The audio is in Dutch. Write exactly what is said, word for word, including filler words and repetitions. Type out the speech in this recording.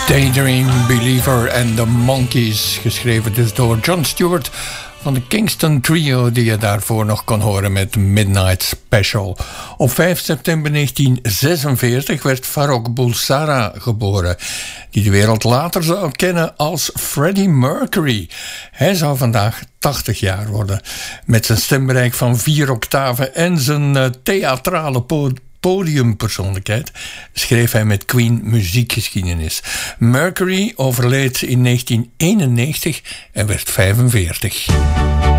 Daydream Believer and the Monkees, geschreven dus door Jon Stewart van de Kingston Trio, die je daarvoor nog kon horen met Midnight Special. Op vijf september negentien zesenveertig werd Farrokh Bulsara geboren, die de wereld later zou kennen als Freddie Mercury. Hij zou vandaag tachtig jaar worden. Met zijn stembereik van vier octaven en zijn uh, theatrale podium. podiumpersoonlijkheid schreef hij met Queen muziekgeschiedenis. Mercury overleed in negentien eenennegentig en werd vijfenveertig.